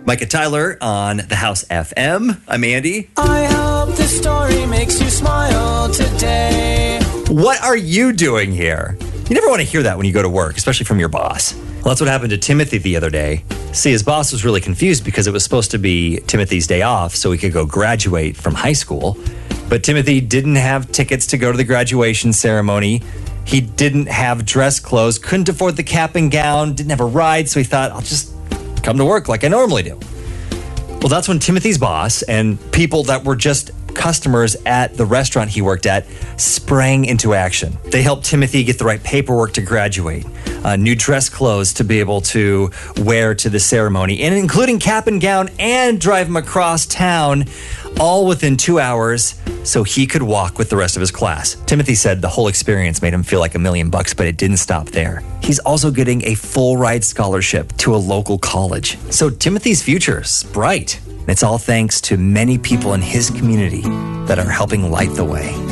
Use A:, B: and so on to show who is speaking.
A: Micah Tyler on the House FM. I'm Andy.
B: I hope this story makes you smile today.
A: What are you doing here? You never want to hear that when you go to work, especially from your boss. Well, that's what happened to Timothy the other day. See, his boss was really confused because it was supposed to be Timothy's day off so he could go graduate from high school. But Timothy didn't have tickets to go to the graduation ceremony. He didn't have dress clothes, couldn't afford the cap and gown, didn't have a ride, so he thought, I'll just come to work like I normally do. Well, that's when Timothy's boss and people that were just customers at the restaurant he worked at sprang into action. They helped Timothy get the right paperwork to graduate, new dress clothes to be able to wear to the ceremony, and including cap and gown, and drive him across town, all within 2 hours so he could walk with the rest of his class. Timothy said the whole experience made him feel like $1 million, but it didn't stop there. He's also getting a full ride scholarship to a local college. So Timothy's future is bright. It's all thanks to many people in his community that are helping light the way.